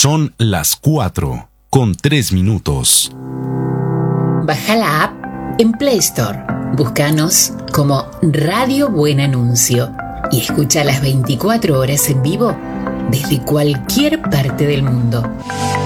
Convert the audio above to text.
Son las 4:03. Baja la app en Play Store. Búscanos como Radio Buen Anuncio y escucha las 24 horas en vivo desde cualquier parte del mundo.